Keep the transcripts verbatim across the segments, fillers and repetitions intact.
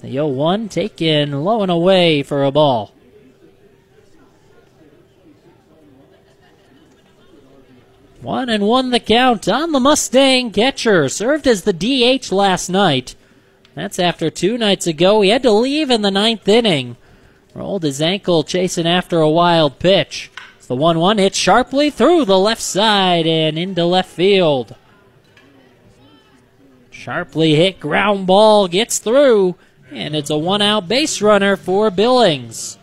The oh one taken low and away for a ball. One and one the count on the Mustang catcher. Served as the D H last night. That's after two nights ago he had to leave in the ninth inning. Rolled his ankle chasing after a wild pitch. It's the one one hit sharply through the left side and into left field. Sharply hit ground ball gets through, and it's a one-out base runner for Billings.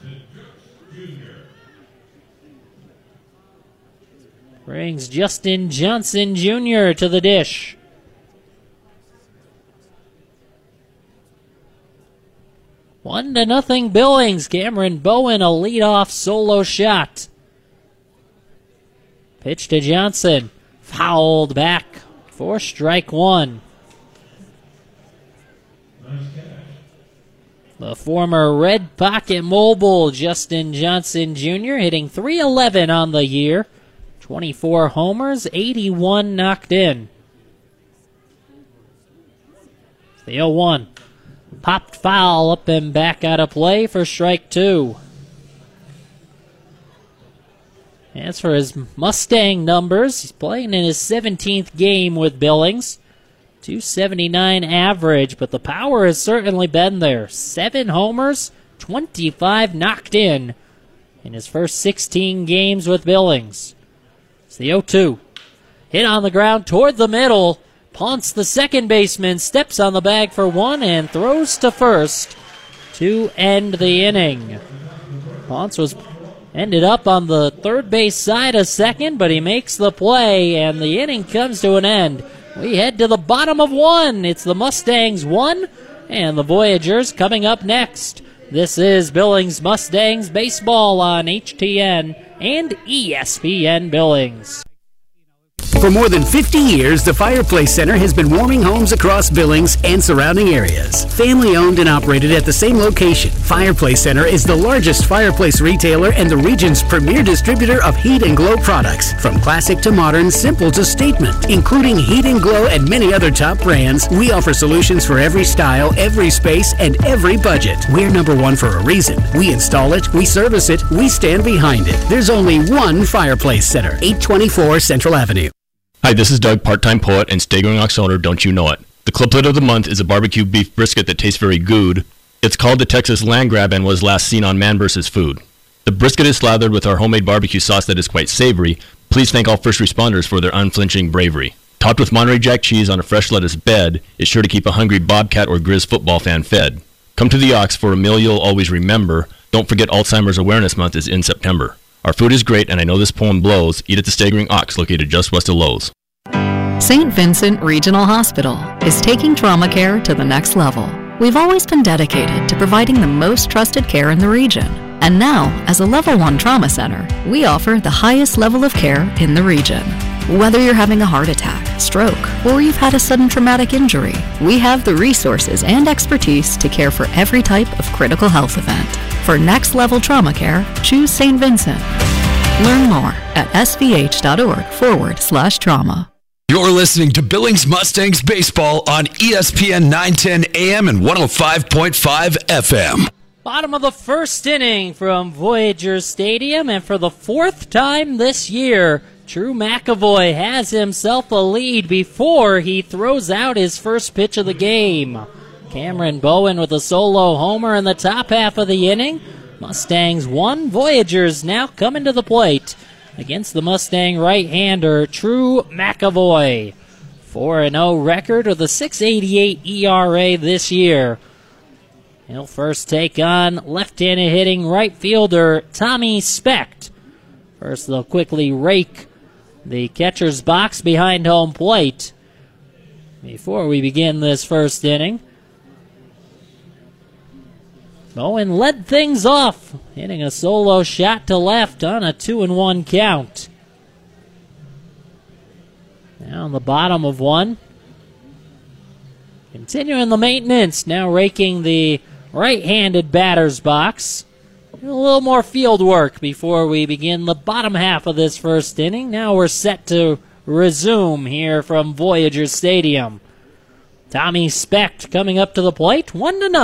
Brings Justin Johnson Junior to the dish. One to nothing Billings. Cameron Bowen a leadoff solo shot. Pitch to Johnson. Fouled back for strike one. The former Red Pocket Mobile Justin Johnson Junior hitting three eleven on the year. twenty-four homers, eighty-one knocked in. The oh one. Popped foul up and back out of play for strike two. As for his Mustang numbers, he's playing in his seventeenth game with Billings. two seventy-nine average, but the power has certainly been there. Seven homers, twenty-five knocked in in his first sixteen games with Billings. It's the oh two. Hit on the ground toward the middle. Punts the second baseman, steps on the bag for one, and throws to first to end the inning. Ponce was ended up on the third base side of second, but he makes the play, and the inning comes to an end. We head to the bottom of one. It's the Mustangs one, and the Voyagers coming up next. This is Billings Mustangs baseball on H T N and E S P N Billings. For more than fifty years, the Fireplace Center has been warming homes across Billings and surrounding areas. Family owned and operated at the same location, Fireplace Center is the largest fireplace retailer and the region's premier distributor of Heat and Glow products. From classic to modern, simple to statement. Including Heat and Glow and many other top brands, we offer solutions for every style, every space, and every budget. We're number one for a reason. We install it, we service it, we stand behind it. There's only one Fireplace Center, eight twenty-four Central Avenue. Hi, this is Doug, part-time poet and Staggering Ox owner, Don't You Know It. The cliplet of the month is a barbecue beef brisket that tastes very good. It's called the Texas Land Grab and was last seen on Man versus. Food. The brisket is slathered with our homemade barbecue sauce that is quite savory. Please thank all first responders for their unflinching bravery. Topped with Monterey Jack cheese on a fresh lettuce bed is sure to keep a hungry Bobcat or Grizz football fan fed. Come to the Ox for a meal you'll always remember. Don't forget Alzheimer's Awareness Month is in September. Our food is great, and I know this poem blows. Eat at the Staggering Ox, located just west of Lowe's. Saint Vincent Regional Hospital is taking trauma care to the next level. We've always been dedicated to providing the most trusted care in the region. And now, as a level one trauma center, we offer the highest level of care in the region. Whether you're having a heart attack, stroke, or you've had a sudden traumatic injury, we have the resources and expertise to care for every type of critical health event. For next level trauma care, choose Saint Vincent. Learn more at svh.org forward slash trauma. You're listening to Billings Mustangs Baseball on E S P N nine ten A M and one oh five point five F M. Bottom of the first inning from Voyager Stadium, and for the fourth time this year, Drew McAvoy has himself a lead before he throws out his first pitch of the game. Cameron Bowen with a solo homer in the top half of the inning. Mustangs one, Voyagers now coming to the plate against the Mustang right-hander, Drew McAvoy. four and oh record with a six eighty-eight E R A this year. He'll first take on left-handed hitting right fielder Tommy Specht. First, they'll quickly rake the catcher's box behind home plate before we begin this first inning. Bowen led things off, hitting a solo shot to left on a two and one count. Now on the bottom of one. Continuing the maintenance, now raking the right-handed batter's box. A little more field work before we begin the bottom half of this first inning. Now we're set to resume here from Voyager Stadium. Tommy Specht coming up to the plate, one to nothing.